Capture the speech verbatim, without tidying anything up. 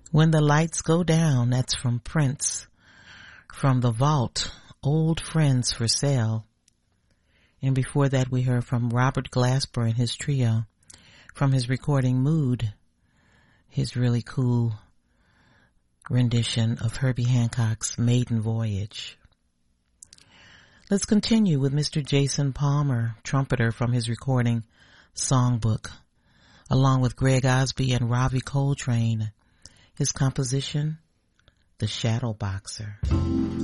When the Lights Go Down, that's from Prince. From The Vault, Old Friends for Sale. And before that we heard from Robert Glasper and his trio from his recording Mood, his really cool rendition of Herbie Hancock's Maiden Voyage. Let's continue with Mister Jason Palmer, trumpeter, from his recording Songbook, along with Greg Osby and Ravi Coltrane. His composition, The Shadow Boxer.